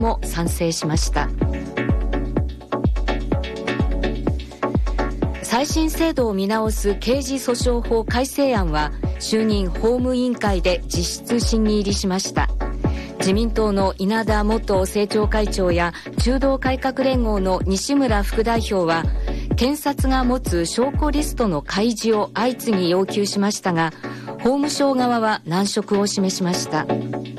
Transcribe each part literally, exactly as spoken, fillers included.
も賛成しました。再審制度を見直す刑事訴訟法改正案は衆議院法務委員会で実質審議入りしました。自民党の稲田元政調会長や中道改革連合の西村副代表は検察が持つ証拠リストの開示を相次ぎ要求しましたが、法務省側は難色を示しました。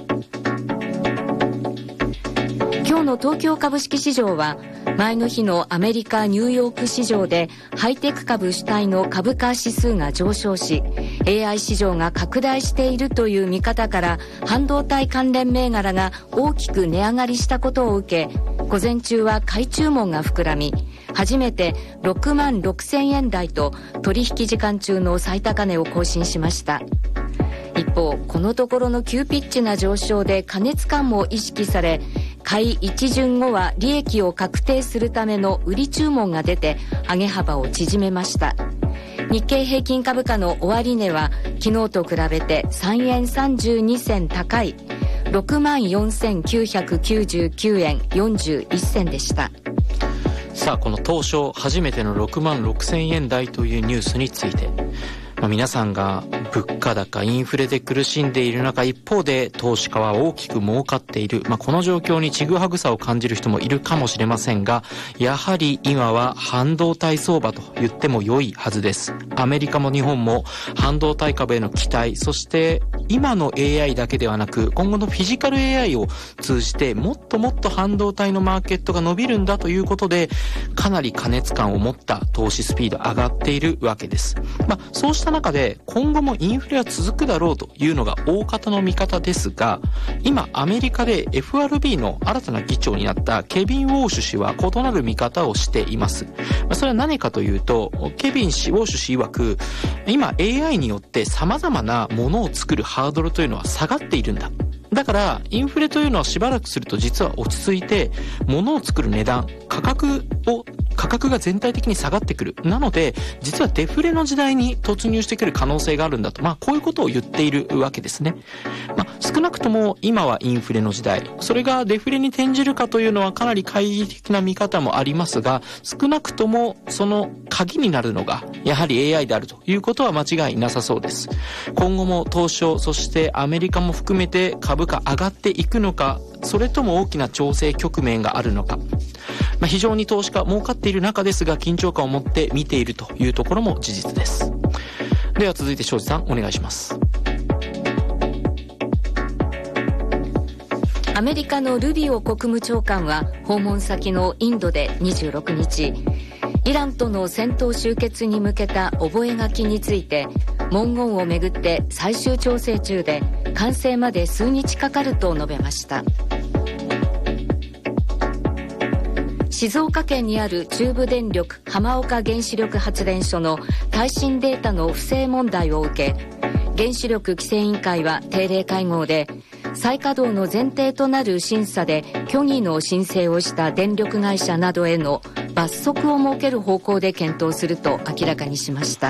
今日の東京株式市場は前の日のアメリカ・ニューヨーク市場でハイテク株主体の株価指数が上昇し、 エーアイ 市場が拡大しているという見方から半導体関連銘柄が大きく値上がりしたことを受け、午前中は買い注文が膨らみ、初めてろくまんろくせんえん台と取引時間中の最高値を更新しました。一方、このところの急ピッチな上昇で過熱感も意識され、買い一巡後は利益を確定するための売り注文が出て上げ幅を縮めました。日経平均株価の終値は昨日と比べてさんえんさんじゅうにせん高い ろくまんよんせんきゅうひゃくきゅうじゅうきゅうえんよんじゅういっせんでした。 さあ、この東証初めてのろくまんろくせんえん台というニュースについて、まあ、皆さんが物価高、インフレで苦しんでいる中、一方で投資家は大きく儲かっている、まあ、この状況にちぐはぐさを感じる人もいるかもしれませんが、やはり今は半導体相場と言っても良いはずです。アメリカも日本も半導体株への期待、そして今の エーアイ だけではなく今後のフィジカル エーアイ を通じてもっともっと半導体のマーケットが伸びるんだということで、かなり過熱感を持った投資スピード上がっているわけです。まあ、そうした中で今後もインフレは続くだろうというのが大方の見方ですが、今アメリカで エフアールビー の新たな議長になったケビン・ウォーシュ氏は異なる見方をしています。それは何かというと、ケビン氏、ウォーシュ氏曰く、今 エーアイ によって様々なものを作るハードルというのは下がっているんだ。だからインフレというのはしばらくすると実は落ち着いて、物を作る値段、価格を価格が全体的に下がってくる。なので実はデフレの時代に突入してくる可能性があるんだと、まあこういうことを言っているわけですね。まあ少なくとも今はインフレの時代、それがデフレに転じるかというのはかなり懐疑的な見方もありますが、少なくともその鍵になるのがやはり エーアイ であるということは間違いなさそうです。今後も東証、そしてアメリカも含めて株価上がっていくのか、それとも大きな調整局面があるのか、まあ、非常に投資家儲かっている中ですが緊張感を持って見ているというところも事実です。では続いて庄司さんお願いします。 アメリカのルビオ国務長官は訪問先のインドでにじゅうろくにち、イランとの戦闘終結に向けた覚書について文言をめぐって最終調整中で完成まで数日かかると述べました。静岡県にある中部電力浜岡原子力発電所の耐震データの不正問題を受け、原子力規制委員会は定例会合で再稼働の前提となる審査で虚偽の申請をした電力会社などへの罰則を設ける方向で検討すると明らかにしました。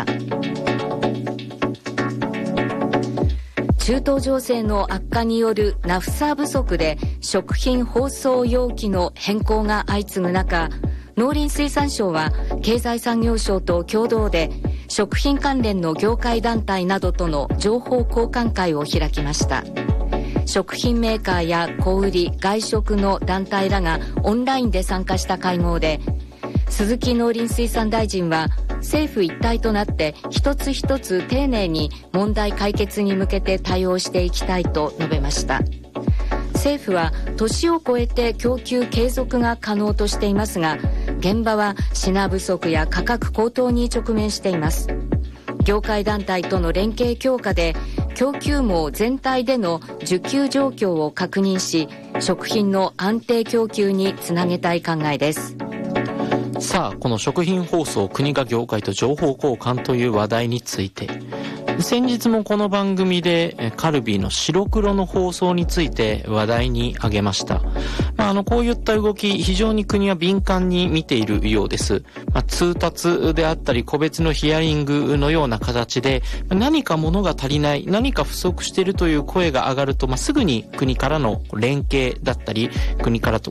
中東情勢の悪化によるナフサ不足で食品包装容器の変更が相次ぐ中、農林水産省は経済産業省と共同で食品関連の業界団体などとの情報交換会を開きました。食品メーカーや小売、外食の団体らがオンラインで参加した会合で、鈴木農林水産大臣は政府一体となって一つ一つ丁寧に問題解決に向けて対応していきたいと述べました。政府は年を超えて供給継続が可能としていますが、現場は品不足や価格高騰に直面しています。業界団体との連携強化で供給網全体での需給状況を確認し、食品の安定供給につなげたい考えです。 さあ、この食品包装、国が業界と情報交換という話題について、 先日もこの番組でカルビーの白黒の包装について話題に挙げました。まあ、あのこういった動き非常に国は敏感に見ているようです。まあ、通達であったり個別のヒアリングのような形で何か物が足りない、何か不足しているという声が上がると、まあ、すぐに国からの連携だったり国からと